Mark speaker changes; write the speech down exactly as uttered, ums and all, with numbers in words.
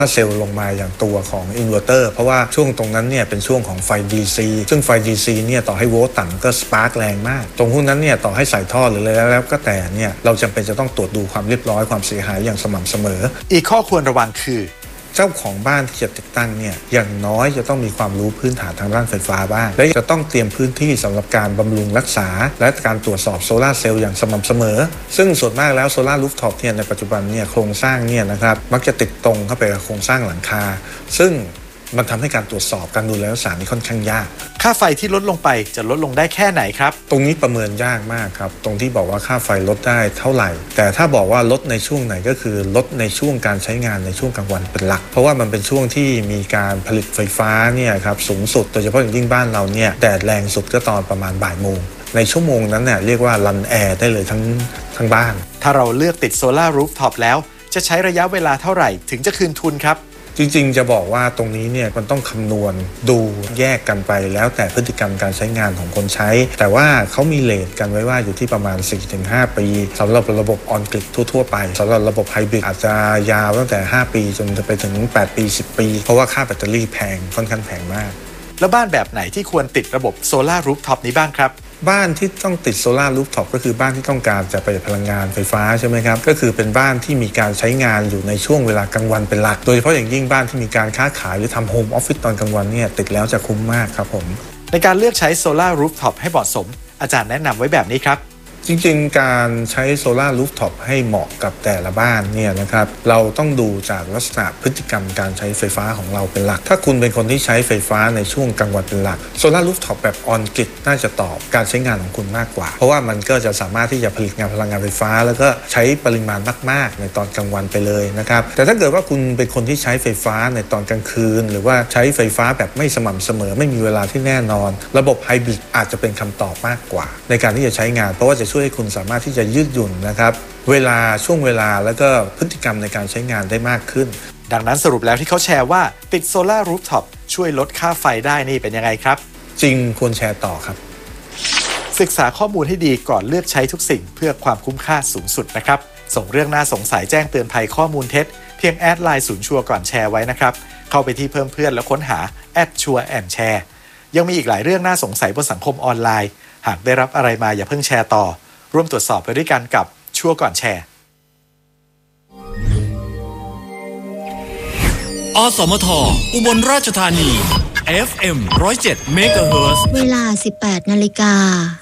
Speaker 1: เซลล์ลงมาอย่างตัวของอินเวอร์เตอร์เพราะว่าช่วงตรงนั้นเนี่ยเป็นช่วงของไฟ ดี ซี ซึ่งไฟ ดี ซี เนี่ยต่อให้โวลต์ต่ำก็สปาร์กแรงมากตรงพวกนั้นเนี่ยต่อให้ใส่ท่อหรืออะไรแล้วก็แต่เนี่ยเราจำเป็นจะต้องตรวจดูความเรียบร้อยความเสียหายอย่างสม่ำเสมอ
Speaker 2: อีกข้อควรระวังคือ
Speaker 1: เจ้าของบ้านที่จะติดตั้งเนี่ยอย่างน้อยจะต้องมีความรู้พื้นฐานทางด้านไฟฟ้าบ้างและจะต้องเตรียมพื้นที่สำหรับการบำรุงรักษาและการตรวจสอบโซลาร์เซลล์อย่างสม่ำเสมอซึ่งส่วนมากแล้วโซลาร์รูฟท็อปเนี่ยในปัจจุบันเนี่ยโครงสร้างเนี่ยนะครับมักจะติดตรงเข้าไปกับโครงสร้างหลังคาซึ่งมันทำให้การตรวจสอบการดูแลรักษานี่ค่อนข้างยาก
Speaker 2: ค่าไฟที่ลดลงไปจะลดลงได้แค่ไหนครับ
Speaker 1: ตรงนี้ประเมินยากมากครับตรงที่บอกว่าค่าไฟลดได้เท่าไหร่แต่ถ้าบอกว่าลดในช่วงไหนก็คือลดในช่วงการใช้งานในช่วงกลางวันเป็นหลักเพราะว่ามันเป็นช่วงที่มีการผลิตไฟฟ้าเนี่ยครับสูงสุดโดยเฉพาะอย่างยิ่งบ้านเราเนี่ยแดดแรงสุดก็ตอนประมาณบ่ายโมงในชั่วโมงนั้นเนี่ยเรียกว่ารันแอร์ได้เลยทั้งทั้งบ้าน
Speaker 2: ถ้าเราเลือกติดโซลาร์รูฟท็อปแล้วจะใช้ระยะเวลาเท่าไหร่ถึงจะคืนทุนครับ
Speaker 1: จริงๆจะบอกว่าตรงนี้เนี่ยมันต้องคำนวณดูแยกกันไปแล้วแต่พฤติกรรมการใช้งานของคนใช้แต่ว่าเขามีเรทกันไว้ว่าอยู่ที่ประมาณ สี่ถึงห้า ปีสำหรับระบบออนกริดทั่วๆไปสำหรับระบบไฮบริดอาจจะยาวตั้งแต่ห้าปีจนจะไปถึงแปดปีสิบปีเพราะว่าค่าแบตเตอรี่แพงค่อนข้างแพงมาก
Speaker 2: แล้วบ้านแบบไหนที่ควรติดระบบโซลาร์รูฟท็อปนี้บ้างครับ
Speaker 1: บ้านที่ต้องติดโซลาร์รูฟท็อปก็คือบ้านที่ต้องการจะประหยัดพลังงานไฟฟ้าใช่ไหมครับก็คือเป็นบ้านที่มีการใช้งานอยู่ในช่วงเวลากลางวันเป็นหลักโดยเฉพาะอย่างยิ่งบ้านที่มีการค้าขายหรือทำโฮมออฟฟิศตอนกลางวันเนี่ยติดแล้วจะคุ้มมากครับผม
Speaker 2: ในการเลือกใช้โซลาร์รูฟท็อปให้เหมาะสมอาจารย์แนะนำไว้แบบนี้ครับ
Speaker 1: จริงๆการใช้โซลาร์รูฟท็อปให้เหมาะกับแต่ละบ้านเนี่ยนะครับเราต้องดูจากลักษณะพฤติกรรมการใช้ไฟฟ้าของเราเป็นหลักถ้าคุณเป็นคนที่ใช้ไฟฟ้าในช่วงกลางวันเป็นหลักโซลาร์รูฟท็อปแบบออนกริดน่าจะตอบการใช้งานของคุณมากกว่าเพราะว่ามันก็จะสามารถที่จะผลิตงานพลังงานไฟฟ้าแล้วก็ใช้ปริมาณมากๆในตอนกลางวันไปเลยนะครับแต่ถ้าเกิดว่าคุณเป็นคนที่ใช้ไฟฟ้าในตอนกลางคืนหรือว่าใช้ไฟฟ้าแบบไม่สม่ำเสมอไม่มีเวลาที่แน่นอนระบบไฮบริดอาจจะเป็นคำตอบมากกว่าในการที่จะใช้งานเพราะว่าจะช่วยให้คุณสามารถที่จะยืดหยุ่นนะครับเวลาช่วงเวลาแล้วก็พฤติกรรมในการใช้งานได้มากขึ้น
Speaker 2: ดังนั้นสรุปแล้วที่เขาแชร์ว่าติดโซลาร์รูฟท็อปช่วยลดค่าไฟได้นี่เป็นยังไงครับ
Speaker 1: จริงควรแชร์ต่อครับ
Speaker 2: ศึกษาข้อมูลให้ดีก่อนเลือกใช้ทุกสิ่งเพื่อความคุ้มค่าสูงสุดนะครับส่งเรื่องน่าสงสัยแจ้งเตือนภัยข้อมูลเท็จเพียงแอดไลน์ศูนย์ชัวร์ก่อนแชร์ไว้นะครับเข้าไปที่เพิ่มเพื่อนแล้วค้นหาแอดชัวร์แอนด์แชร์ยังมีอีกหลายเรื่องน่าสงสัยบนสังคมออนไลน์หากได้รับอะไรมาอย่าเพิ่งแชร์ต่อร่วมตรวจสอบไปด้วยกันกับชัวร์ก่อนแชร์
Speaker 3: อสมทอุบลราชธานี เอฟ เอ็ม หนึ่งศูนย์เจ็ด เมกะเฮิรตซ์
Speaker 4: เวลา สิบแปดนาฬิกา